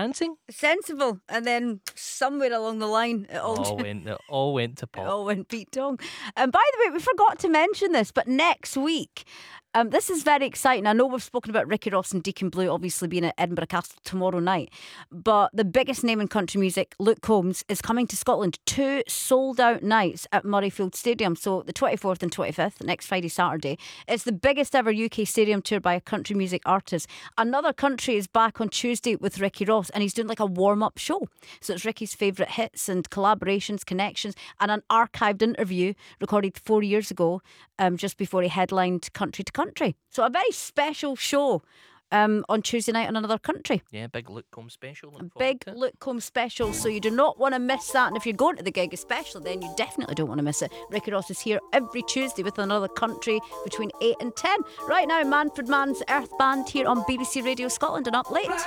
dancing? sensible, and then somewhere along the line it All went to it pop. all went Pete Tong. And by the way, we forgot to mention this, but next week, this is very exciting. I know we've spoken about Ricky Ross and Deacon Blue obviously being at Edinburgh Castle tomorrow night, but the biggest name in country music, Luke Combs, is coming to Scotland. 2 sold out nights at Murrayfield Stadium. So the 24th and 25th, next Friday, Saturday. It's the biggest ever UK stadium tour by a country music artist. Another Country is back on Tuesday with Ricky Ross, and he's doing like a warm-up show. So it's Ricky's favourite hits and collaborations, connections, and an archived interview recorded 4 years ago, just before he headlined Country to Country. So a very special show on Tuesday night on Another Country. Yeah, big Luke Combs special. A big Luke Combs special, so you do not want to miss that. And if you're going to the gig especially, then you definitely don't want to miss it. Ricky Ross is here every Tuesday with Another Country between 8 and 10. Right now, Manfred Mann's Earth Band here on BBC Radio Scotland and Up Late.